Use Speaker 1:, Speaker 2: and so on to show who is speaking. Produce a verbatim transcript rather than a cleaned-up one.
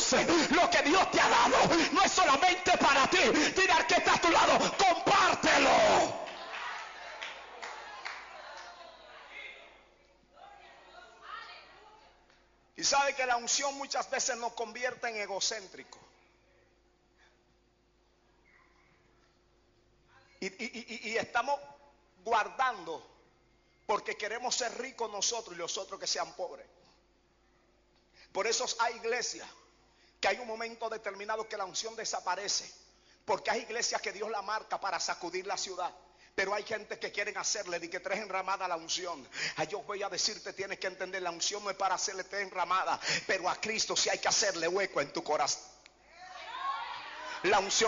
Speaker 1: conoce lo que Dios te ha dado. No es solamente para ti. Dile al que está a tu lado, compártelo.
Speaker 2: Y sabe que la unción muchas veces nos convierte en egocéntricos. Y, y, y, y estamos guardando porque queremos ser ricos nosotros y los otros que sean pobres. Por eso hay iglesias que hay un momento determinado que la unción desaparece, porque hay iglesias que Dios la marca para sacudir la ciudad. Pero hay gente que quieren hacerle y que trae enramada la unción. Ay, yo voy a decirte, tienes que entender, la unción no es para hacerle tres enramada, pero a Cristo sí hay que hacerle hueco en tu corazón. La unción